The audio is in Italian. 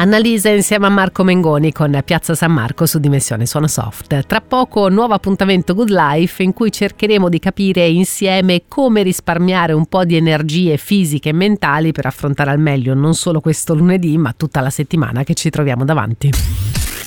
Annalisa insieme a Marco Mengoni con Piazza San Marco su Dimensione Suono Soft. Tra poco nuovo appuntamento Good Life in cui cercheremo di capire insieme come risparmiare un po' di energie fisiche e mentali per affrontare al meglio non solo questo lunedì ma tutta la settimana che ci troviamo davanti.